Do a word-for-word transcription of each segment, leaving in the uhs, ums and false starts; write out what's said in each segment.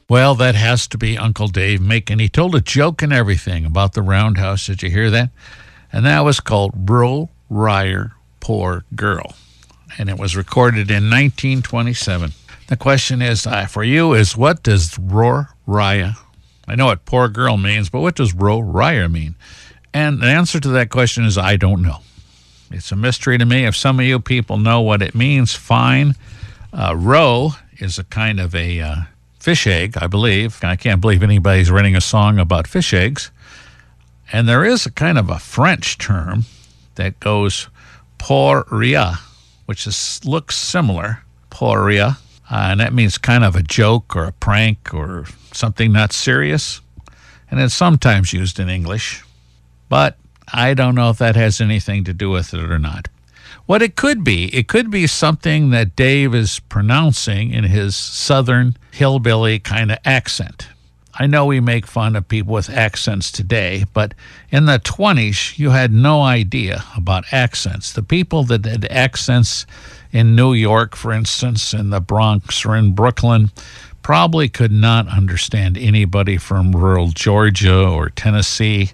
Well, that has to be Uncle Dave making. He told a joke and everything about the roundhouse. Did you hear that? And that was called Ro Ryer, Poor Girl. And it was recorded in nineteen twenty-seven. The question is, uh, for you, is what does Ro Ryer, I know what poor girl means, but what does Ro Ryer mean? And the answer to that question is, I don't know. It's a mystery to me. If some of you people know what it means, fine. Uh, Ro is a kind of a uh, fish egg, I believe. I can't believe anybody's writing a song about fish eggs. And there is a kind of a French term that goes pour rien, which is, looks similar, pour rien. Uh, and that means kind of a joke or a prank or something not serious. And it's sometimes used in English. But I don't know if that has anything to do with it or not. What it could be, it could be something that Dave is pronouncing in his southern hillbilly kind of accent. I know we make fun of people with accents today, but in the twenties, you had no idea about accents. The people that had accents in New York, for instance, in the Bronx or in Brooklyn, probably could not understand anybody from rural Georgia or Tennessee.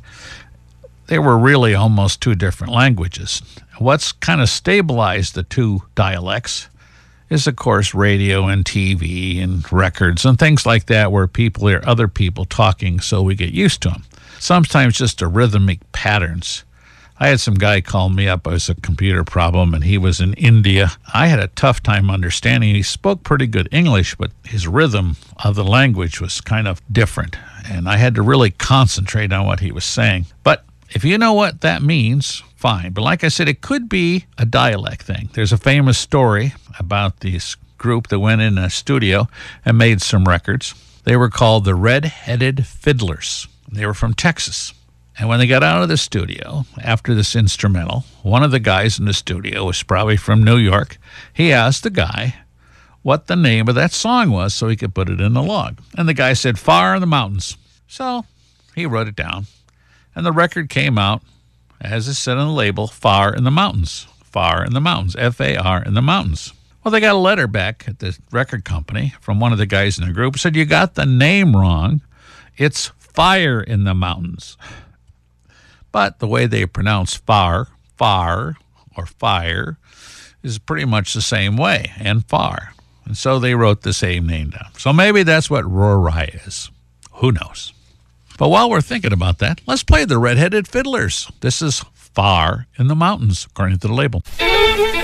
They were really almost two different languages. What's kind of stabilized the two dialects is, of course, radio and T V and records and things like that where people hear other people talking so we get used to them. Sometimes just the rhythmic patterns. I had some guy call me up. It was a computer problem, and he was in India. I had a tough time understanding. He spoke pretty good English, but his rhythm of the language was kind of different, and I had to really concentrate on what he was saying. But if you know what that means, fine. But like I said, it could be a dialect thing. There's a famous story about this group that went in a studio and made some records. They were called the Red-Headed Fiddlers. They were from Texas. And when they got out of the studio, after this instrumental, one of the guys in the studio was probably from New York. He asked the guy what the name of that song was so he could put it in the log. And the guy said, Far in the Mountains. So he wrote it down. And the record came out, as it said on the label, Far in the Mountains. Far in the Mountains, F A R in the mountains. Well, they got a letter back at the record company from one of the guys in the group. Said, you got the name wrong. It's Fire in the Mountains. But the way they pronounce far, far, or fire is pretty much the same way, and far. And so they wrote the same name down. So maybe that's what Ro Ryer is. Who knows? But while we're thinking about that, let's play the Red-Headed Fiddlers. This is Far in the Mountains, according to the label.